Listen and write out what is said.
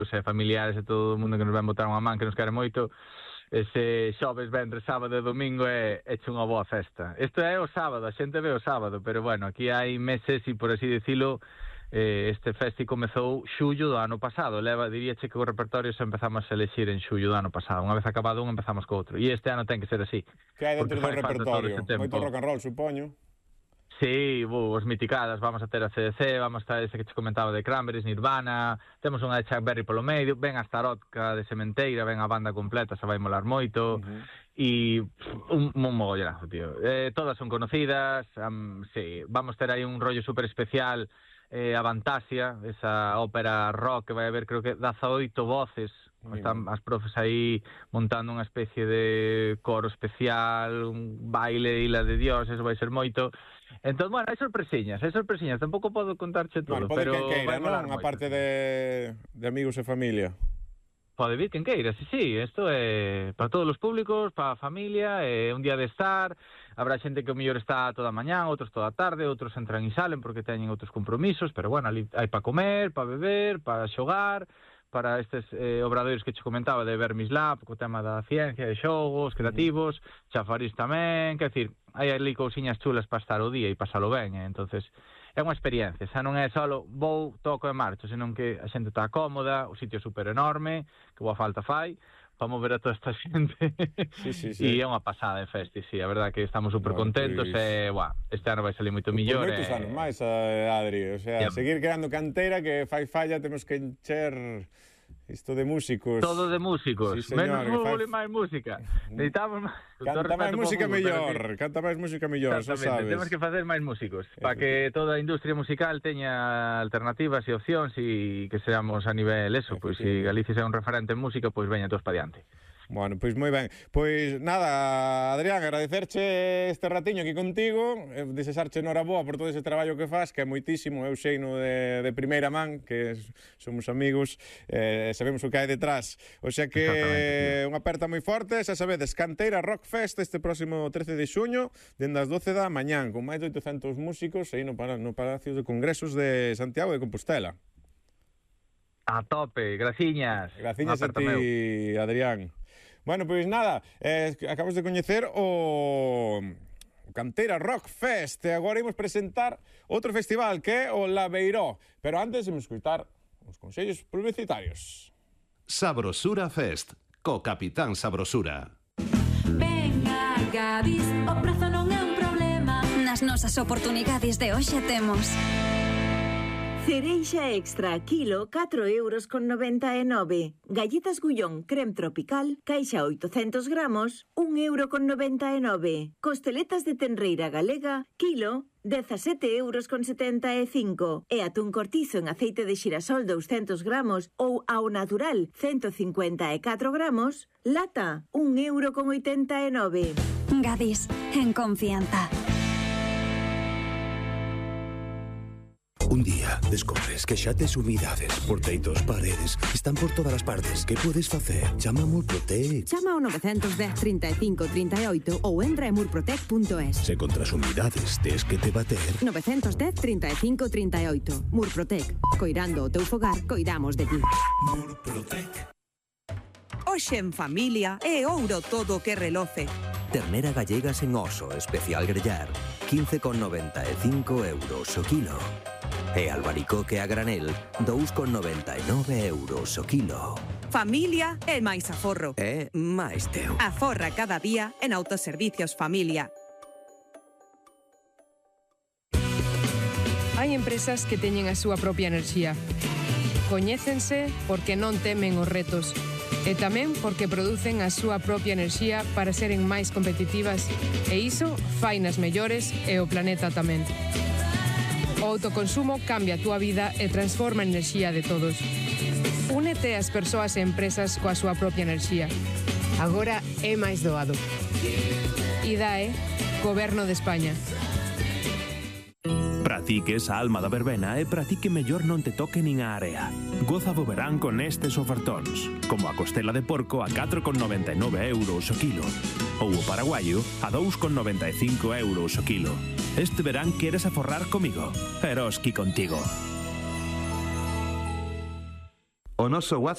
familiares e todo o mundo que nos ven botar unha man, que nos quere moito, ese xoves, venres, sábado e domingo é unha boa festa. Isto é o sábado, a xente ve o sábado, pero bueno, aquí hai meses e por así dicilo, este festi comezou xullo do ano pasado, diríache que o repertorio se empezamos a elexir en xullo do ano pasado, unha vez acabado un empezamos co outro, e este ano ten que ser así. Que hai dentro do repertorio? Moito rock and roll, supoño. Sí, os miticadas, vamos a ter a CDC, vamos a ter ese que te comentaba de Cranberries, Nirvana, temos unha de Chuck Berry polo medio, ven a Starotka de Sementeira, ven a banda completa, se vai molar moito, e un mogollazo, tío. Todas son conocidas, sí, vamos ter aí un rollo super especial, a Fantasia, esa ópera rock que vai haber, creo que 18 voces, están as profes aí montando unha especie de coro especial, un baile, Ila de Dios, eso vai ser moito. Entón, bueno, hai sorpresiñas, tampouco podo contarche todo, pero vai molar moito. A parte de amigos e familia. Pode vir quen queira, sí, isto é para todos os públicos, para a familia, é un día de estar, habrá xente que o mellor está toda a mañán, outros toda a tarde, outros entran e salen porque teñen outros compromisos, pero bueno, ali hai para comer, para beber, para xogar, para estes obradoiros que che comentaba de Vermis Lab, co tema da ciencia, de xogos creativos, chafariz tamén, quer decir, hai ali cousiñas chulas para estar o día e pasalo ben, entonces é unha experiencia, xa non é solo vou, toco e marcho, senón que a xente está cómoda, o sitio é super enorme, que boa falta fai, para mover a toda esta xente, e é unha pasada de festi, sí, a verdad que estamos super contentos, e, este ano vai salir moito millor. Por moitos anos máis, Adri, o sea, seguir creando canteira que fai falla, temos que encher isto de músicos. Todo de músicos, menos fútbol e máis música. Necesitamos canta máis música mellor, xa sabes. Temos que facer máis músicos, para que toda a industria musical teña alternativas e opcións e que seamos a nivel eso, pois se Galicia é un referente en música, pois veña todos para diante. Bueno, pois moi ben. Pois nada, Adrián, agradecerche este ratiño aquí contigo, desexarche noraboa por todo ese traballo que faz, que é moitísimo, eu xeino de primeira man, que somos amigos, sabemos o que hai detrás. O sea que unha aperta moi forte, xa sabedes, Canteira Rock Fest este próximo 13 de xuño, dende as 12 da mañán, con máis de 800 músicos aí no Palacio de Congresos de Santiago de Compostela. A tope, graciñas. Graciñas a ti, Adrián. Bueno, pois nada, acabamos de coñecer o Canteira Rock Fest e agora imos presentar outro festival que é o Labeiró, pero antes imos escutar os consellos publicitarios. Sabrosura Fest, co Capitán Sabrosura. Venga, Gadis, o prezo non é un problema. Nas nosas oportunidades de hoxe temos cereixa extra kilo 4,99 €. Galletas Gullón creme tropical, caixa 800 gramos, 1,99 €. Costeletas de tenreira galega, kilo 17,75 €. E atún cortizo en aceite de xirasol 200 gramos ou ao natural 154 gramos, lata 1,89 €. Gadis, en confianza. Un día descobres que xa tes humidades, porteitos, paredes, están por todas as partes. Que podes facer? Chama a Murprotec. Chama ao 910 35 38 ou entra en murprotec.es. Se contra as humidades tes que te bater. 910 35 38. Murprotec. Coirando o teu fogar, coidamos de ti. Murprotec. Hoxe en familia é ouro todo o que reloce. Ternera gallega sen oso, especial grellar, 15,95 € o quilo. E albaricoque a granel, 2,99 € o quilo. Familia é máis aforro. É máis teu. Aforra cada día en Autoservicios Familia. Hai empresas que teñen a súa propia enerxía. Coñécense porque non temen os retos. E tamén porque producen a súa propia enerxía para seren máis competitivas, e iso fainas mellores e o planeta tamén. O autoconsumo cambia a túa vida e transforma a enerxía de todos. Únete ás persoas e empresas coa súa propia enerxía. Agora é máis doado. IDAE, Goberno de España. Pratique esa alma da verbena e pratique mellor non te toque nin a area. Goza do verán con estes ofertóns, como a costela de porco a 4,99 € o quilo, ou o paraguaio a 2,95 € o quilo. Este verán queres aforrar comigo? Eroski contigo. O noso WhatsApp